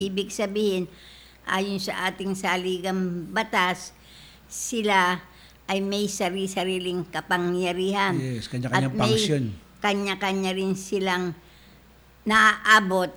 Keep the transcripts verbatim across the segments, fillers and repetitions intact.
Ibig sabihin, ayon sa ating saligang batas, sila ay may sari-sariling kapangyarihan. Yes, kanya-kanyang At may function. kanya-kanya rin silang naaabot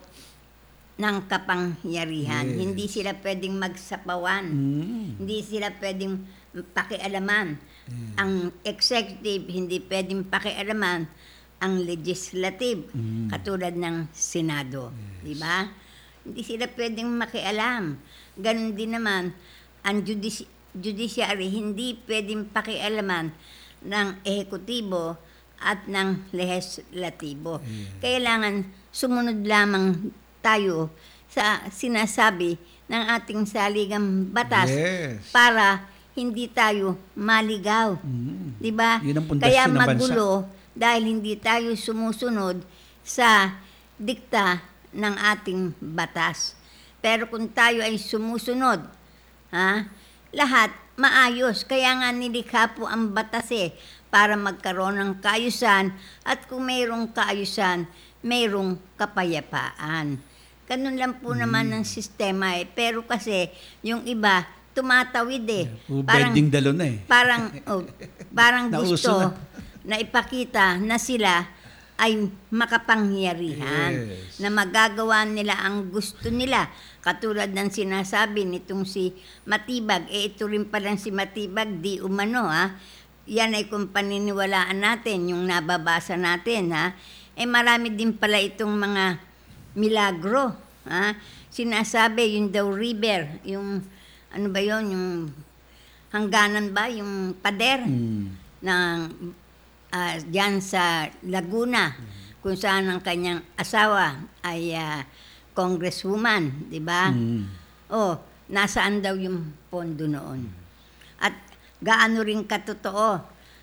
ng kapangyarihan. Yes. Hindi sila pwedeng magsapawan. Mm. Hindi sila pwedeng pakialaman. Ang executive, hindi pwedeng pakialaman ang legislative, Mm. katulad ng Senado. Di ba? Hindi sila pwedeng makialam. Ganon din naman, ang judici- judiciary hindi pwedeng pakialaman ng ehekutibo at ng legislatibo. Kailangan sumunod lamang tayo sa sinasabi ng ating saligang batas Yes. para hindi tayo maligaw. Mm. 'Di ba? Yun ang pundasyon Kaya ng bansa. magulo dahil hindi tayo sumusunod sa dikta ng ating batas. Pero kung tayo ay sumusunod, ha, lahat maayos. Kaya nga nilikha po ang batas eh, para magkaroon ng kaayusan, at kung mayroong kaayusan, mayroong kapayapaan. Ganun lang po naman ang sistema eh. Pero kasi yung iba tumatawid eh. Puro bending dalo na eh. Parang, oh, parang Nauso gusto na. na ipakita na sila ay makapangyarihan. Yes. Na magagawa nila ang gusto nila. Katulad ng sinasabi nitong si Matibag, eh ito rin palang si Matibag, di umano ha. Yan ay kung paniniwalaan natin, yung nababasa natin ha. Eh marami din pala itong mga milagro. Ha? Sinasabi yung daw river, yung ano ba yon, yung hangganan ba, yung pader Mm. ng ah, diyan sa Laguna, kung saan ang kanyang asawa ay ah, congresswoman, di ba? Mm. Oh, nasaan daw yung pondo noon? At gaano rin katotoo,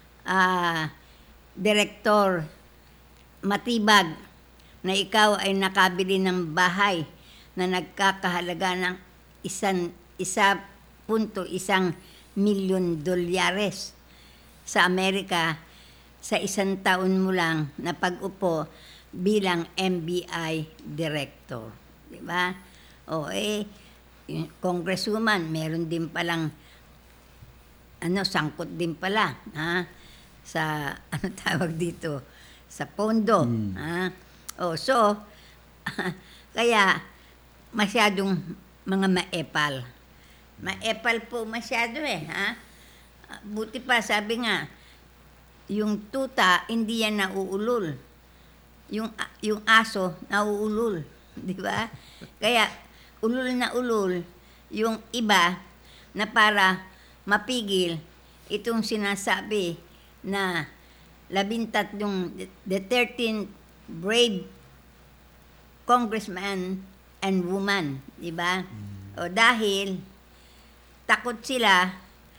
ah, Direktor Matibag, na ikaw ay nakabili ng bahay na nagkakahalaga ng isan, isa punto isang milyon dolyares sa Amerika sa isang taon mo lang na pag-upo bilang M B I Director. Di ba? O eh, yung congresswoman, meron din palang, ano, sangkot din pala, ha? Sa, ano tawag dito, sa pondo. Mm. Ha? O, so, kaya, masyadong mga maepal. Maepal po masyado eh, ha? Buti pa, sabi nga, yung tuta, hindi yan nauulol. Yung, yung aso, nauulol. Di ba? Kaya, ulul na ulul, yung iba na para mapigil itong sinasabi na labintatlong, the thirteen brave congressman and woman. Di ba? O dahil, takot sila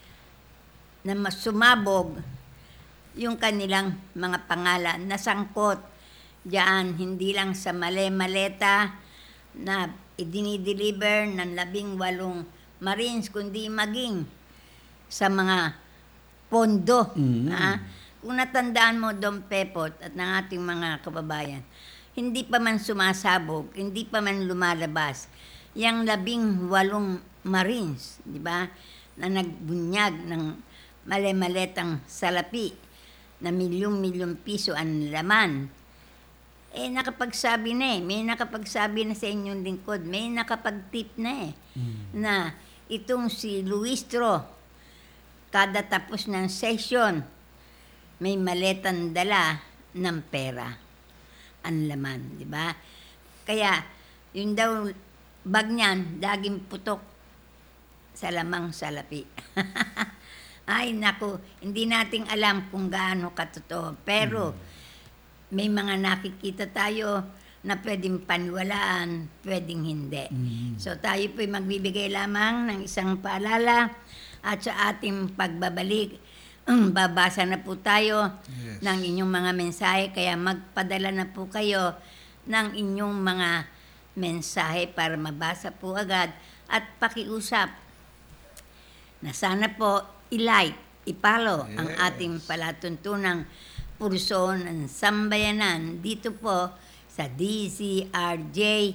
na mas sumabog yung kanilang mga pangalan na sangkot diyan, hindi lang sa male-maleta na idinideliver ng labing walong Marines, kundi maging sa mga pondo. Mm. Ha? Kung natandaan mo, Dom Pepot, at ng ating mga kababayan, hindi pa man sumasabog, hindi pa man lumalabas, yung labing walong Marines, di ba, na nagbunyag ng male-maletang salapi na milyong-milyong piso ang laman, eh nakapagsabi na eh, may nakapagsabi na sa inyong lingkod, may nakapag-tip na eh, Mm. na itong si Luistro, kada tapos ng session, may maletan dala ng pera, ang laman, di ba? Kaya, yung daw bag niyan, daging putok sa lamang salapi. Ay, naku, hindi nating alam kung gaano katotoo. Pero, may mga nakikita tayo na pwedeng paniwalaan, pwedeng hindi. Mm. So, tayo po'y magbibigay lamang ng isang paalala, at sa ating pagbabalik, babasa na po tayo Yes. ng inyong mga mensahe. Kaya magpadala na po kayo ng inyong mga mensahe para mabasa po agad at pakiusap na sana po i-like, i-follow ang Yes. ating palatuntunang Pulso ng Sambayanan dito po sa D Z R J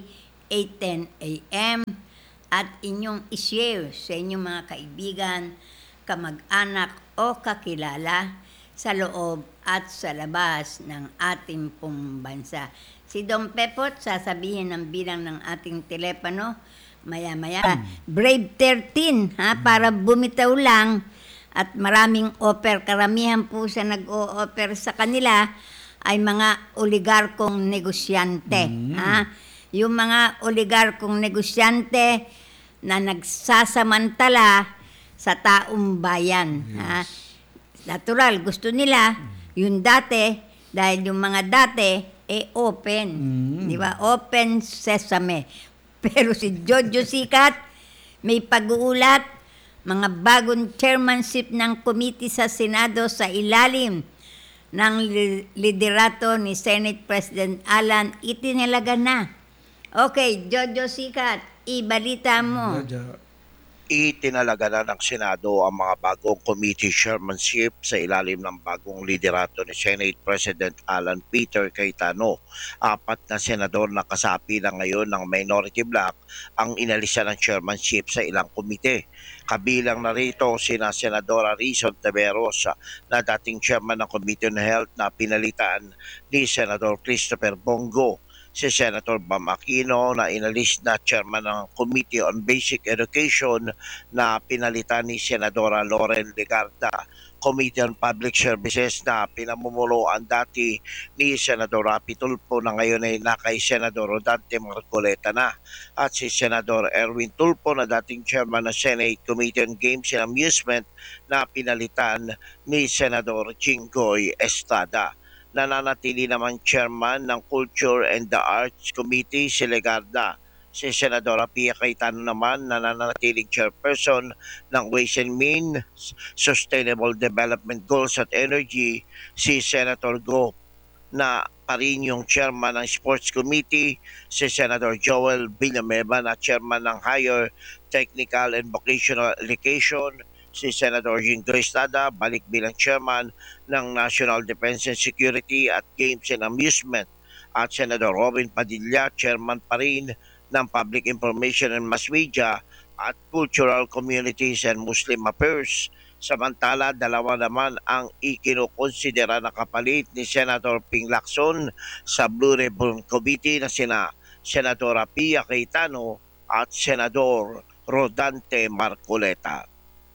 eight ten a m at inyong ishare sa inyong mga kaibigan, kamag-anak o kakilala sa loob at sa labas ng ating pong bansa. Si Dom Pepot, sasabihin ng bilang ng ating telepono, maya-maya, Brave thirteen, ha, para bumitaw lang at maraming offer, karamihan po sa nag-o-offer sa kanila ay mga oligarkong negosyante. Mm. Ha? Yung mga oligarkong negosyante na nagsasamantala sa taong bayan. Ha? Natural, gusto nila yung dati, dahil yung mga dati, eh open. Mm. Di ba? Open sesame. Pero si Jojo Sikat, may pag-uulat, mga bagong chairmanship ng committee sa Senado sa ilalim ng li- liderato ni Senate President Alan, itinalaga na. Okay, Jojo Sikat, ibalita mo. Jojo. Itinalaga na ng Senado ang mga bagong committee chairmanship sa ilalim ng bagong liderato ni Senate President Alan Peter Cayetano. Apat na senador na kasapi na ngayon ng minority bloc ang inalisa ng chairmanship sa ilang komite. Kabilang na rito sina Senadora Risa Hontiveros na dating chairman ng Committee on Health na pinalitan ni Senador Christopher Bongo, si Senator Bam Aquino na inalis na chairman ng Committee on Basic Education na pinalitan ni Senadora Loren Legarda, Committee on Public Services na pinamumunuan dati ni Senador Rapi Tulfo na ngayon ay nakay Senador Rodante Marcoleta na, at si Senador Erwin Tulfo na dating chairman ng Senate Committee on Games and Amusement na pinalitan ni Senador Jinggoy Estrada. Nananatili naman chairman ng Culture and the Arts Committee si Legarda. Si Senadora Pia Cayetano naman nananatiling chairperson ng Ways and Means, Sustainable Development Goals at Energy, si Senator Go na pa rin yung chairman ng Sports Committee, si Senator Joel Villanueva na chairman ng Higher Technical and Vocational Education, si Senator Jinggoy Estrada balik bilang chairman ng National Defense and Security at Games and Amusement, at Senator Robin Padilla chairman pa rin ng Public Information and Mass Media at Cultural Communities and Muslim Affairs. Samantala, dalawa naman ang ikinukonsidera na kapalit ni Senator Ping Lacson sa Blue Ribbon Committee na sina Senadora Pia Cayetano at Senador Rodante Marcoleta.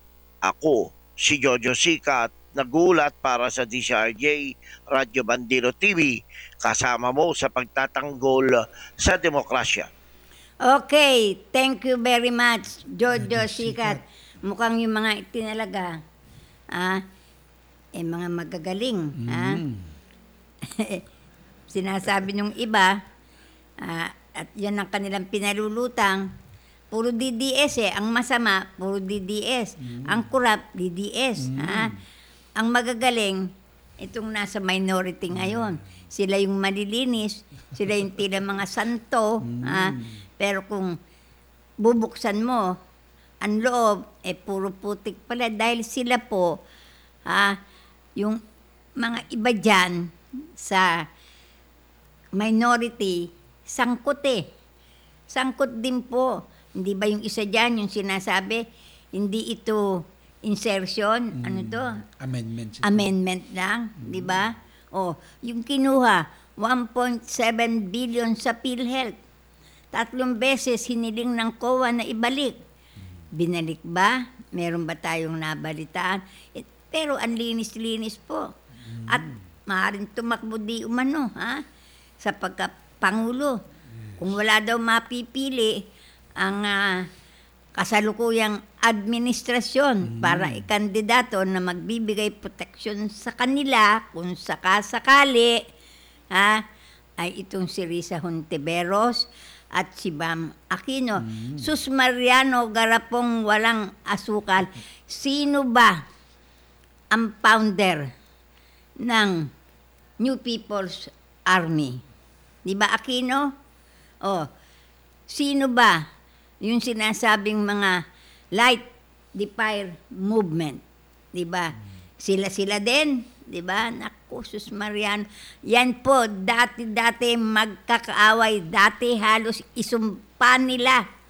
Ako, si Jojo Sikat, nagulat para sa D C R J Radyo Bandero T V, kasama mo sa pagtatanggol sa demokrasya. Okay, thank you very much, Jojo Sikat. Mukhang yung mga itinalaga, ah, eh, mga magagaling. Ah. Mm. Sinasabi nung iba, ah, at yan ang kanilang pinalulutang, puro D D S eh. Ang masama, puro D D S. Ang kurap, D D S. Ha? Ang magagaling, itong nasa minority ngayon. Sila yung malilinis, sila yung tila mga santo. Ha? Pero kung bubuksan mo, ang loob, eh puro putik pala. Dahil sila po, ha, yung mga iba dyan sa minority, sangkot eh. Sangkot din po. Hindi ba yung isa dyan, yung sinasabi, hindi ito insertion, ano to? Amendment. Amendment lang, di ba? O, yung kinuha, one point seven billion sa PhilHealth. Tatlong beses hiniling ng C O A na ibalik. Binalik ba? Meron ba tayong nabalitaan? Eh, pero ang linis-linis po. At maaaring tumakbo di umano, ha? Sa pagkapangulo. Kung wala daw mapipili, ang uh, kasalukuyang administrasyon para ikandidato na magbibigay proteksyon sa kanila kung sakasakali, ha, ay itong si Risa Hontiveros at si Bam Aquino. Mm. Sus Mariano Garapong walang asukal. Sino ba ang founder ng New People's Army? Di ba Aquino? Oh, sino ba yung sinasabing mga light the fire movement, 'di ba? Sila-sila din, di ba? Naku, sus Mariano. Yan po, dati-dati magkakaaway. Dati halos isumpa nila